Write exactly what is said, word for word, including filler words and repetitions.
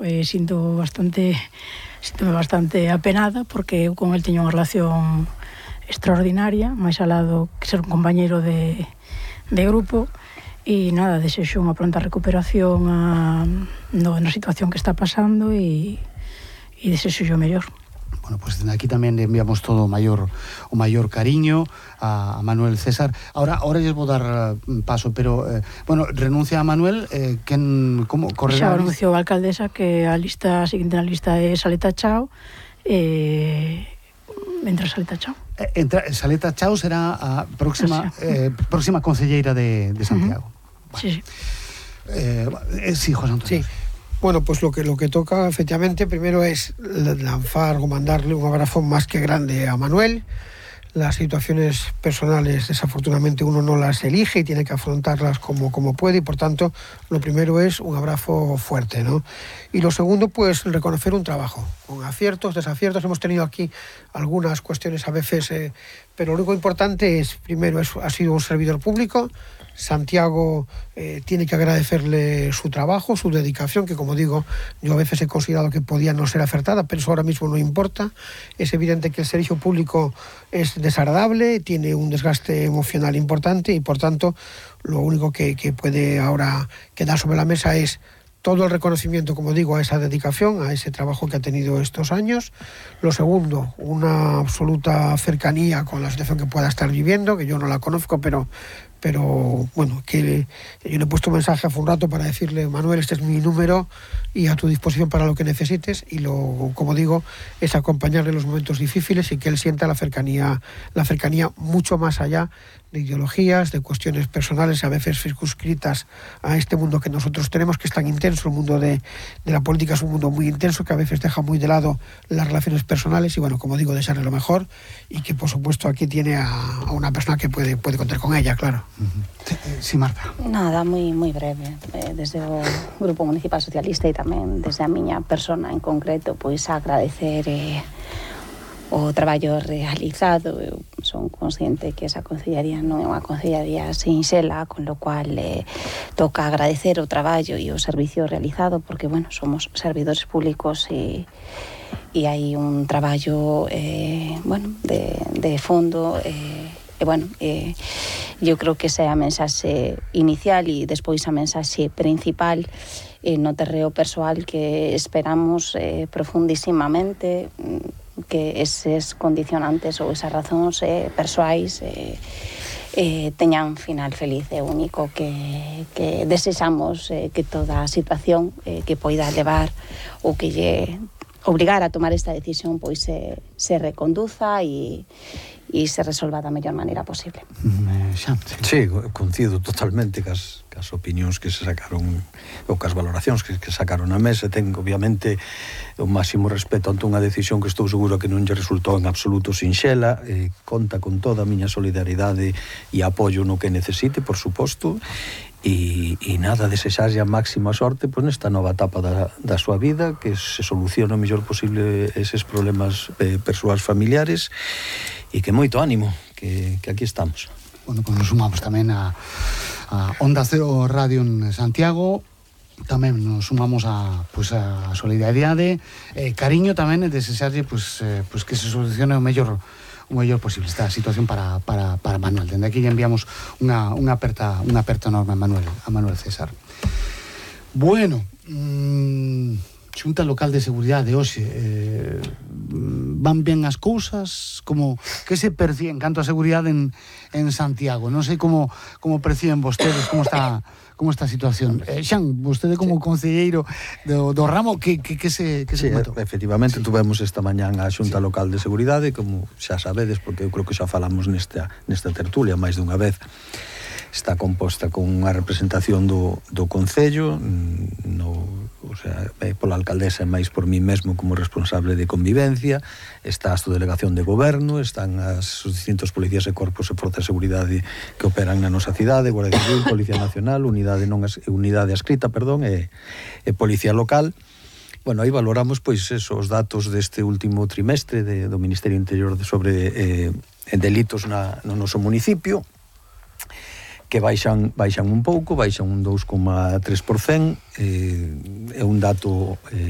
eh, sinto bastante sinto bastante apenada porque eu con el teño unha relación extraordinaria, máis ao lado que ser un compañeiro de, de grupo, e nada, desexo unha pronta recuperación a, no, na situación que está pasando e, e desexo o mellor. Bueno, pues aquí tamén enviamos todo o maior o maior cariño a, a Manuel César. Ahora ahora lles vou dar paso, pero eh, bueno, renuncia a Manuel, eh, quen como correrá? Xa anunciou a alcaldesa que a lista a seguinte na lista é Saleta Chao, eh, entra Saleta Chao. Eh, entra, Saleta Chao será a próxima eh, próxima concelleira de, de Santiago. Uh-huh. Bueno. Sí, sí. Eh, eh, sí, José Antonio. Sí. Bueno, pues lo que lo que toca efectivamente primero es lanzar o mandarle un abrazo más que grande a Manuel. Las situaciones personales, desafortunadamente, uno no las elige y tiene que afrontarlas como, como puede, y por tanto, lo primero es un abrazo fuerte, ¿no? Y lo segundo, pues reconocer un trabajo, con aciertos, desaciertos. Hemos tenido aquí algunas cuestiones a veces, eh, pero lo único importante es, primero, es, ha sido un servidor público. Santiago eh, tiene que agradecerle su trabajo, su dedicación, que como digo, yo a veces he considerado que podía no ser acertada, pero eso ahora mismo no importa. Es evidente que el servicio público es desagradable, tiene un desgaste emocional importante y por tanto lo único que, que puede ahora quedar sobre la mesa es todo el reconocimiento, como digo, a esa dedicación, a ese trabajo que ha tenido estos años. Lo segundo, una absoluta cercanía con la situación que pueda estar viviendo, que yo no la conozco, pero pero bueno, que yo le he puesto un mensaje hace un rato para decirle: Manuel, este es mi número y a tu disposición para lo que necesites, y lo, como digo, es acompañarle en los momentos difíciles y que él sienta la cercanía, la cercanía mucho más allá de ideologías, de cuestiones personales a veces circunscritas a este mundo que nosotros tenemos, que es tan intenso. El mundo de, de la política es un mundo muy intenso que a veces deja muy de lado las relaciones personales, y bueno, como digo, desearle lo mejor, y que por supuesto aquí tiene a, a una persona que puede, puede contar con ella, claro. Uh-huh. Sí, Marta. Nada, moi moi breve. Eh, desde o Grupo Municipal Socialista e tamén desde a miña persona en concreto, pois agradecer eh, o traballo realizado. Eu son consciente que esa concellaría non é unha concellaría sinxela, con lo cual eh, toca agradecer o traballo e o servicio realizado, porque, bueno, somos servidores públicos e e hai un traballo eh, bueno, de, de fondo eh, e, bueno, eh, eu creo que esa é a mensaxe inicial, e despois a mensaxe principal eh, no terreo persoal, que esperamos eh, profundísimamente que eses condicionantes ou esas razóns eh, persoais eh, eh, teñan final feliz e único, que, que desexamos eh, que toda a situación eh, que poida levar ou que lle obrigar a tomar esta decisión pois se, se reconduza e e se resolva da mellor maneira posible. Mm, xa. Sí, coincido totalmente cas, cas opinións que se sacaron, ou cas valoracións que, que sacaron na mesa. Ten, obviamente, o máximo respeto ante unha decisión que estou seguro que non lle resultou en absoluto sinxela. Eh, conta con toda a miña solidaridade e apoio no que necesite, por suposto. E, e nada, desexarlle a máxima sorte pois, nesta nova etapa da, da súa vida, que se solucione o mellor posible eses problemas eh, persoais familiares, e que moito ánimo, que, que aquí estamos. Bueno, pois nos sumamos tamén a, a Onda Cero Radio en Santiago, tamén nos sumamos a, pues, a solidaridade, eh, cariño tamén, e desexarlle pues, eh, pues, que se solucione o mellor o mellor posible esta situación para, para, para Manuel. Dende aquí lle enviamos unha, unha aperta unha aperta enorme a Manuel, a Manuel César. Bueno, mmm, Xunta Local de Seguridade hoxe, eh, van ben as cousas? Como que se percibe en canto a seguridade en, en Santiago? Non sei como como perciben vostedes, como está como está a situación. Eh, Xan, vostede como sí. concelleiro do, do ramo, que, que, que se que sí, se matou? Efectivamente, sí. Tuvemos esta mañán a Xunta sí. Local de Seguridade, como xa sabedes, porque eu creo que xa falamos nesta nesta tertulia máis dunha vez. Está composta con unha representación do, do Concello, no, o sea, pola alcaldesa e máis por mí mesmo como responsable de convivencia. Está a subdelegación de goberno, están as, os distintos policías e corpos e forzas de seguridade que operan na nosa cidade, Guardia Civil, Policía Nacional, Unidade non as, Unidade Adscrita, perdón, e, e Policía Local. Bueno, aí valoramos pois esos datos deste último trimestre de, do Ministerio Interior de, sobre eh, delitos na, no noso municipio, que baixan, baixan un pouco, baixan un dous coma tres por cento, eh, é un dato eh,